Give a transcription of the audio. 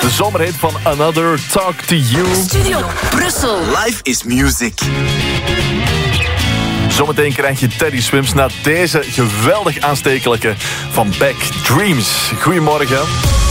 De zomerhit van Another Talk to You. Studio Brussel. Life is music. Zometeen krijg je Teddy Swims na deze geweldig aanstekelijke van Beck, Dreams. Goedemorgen.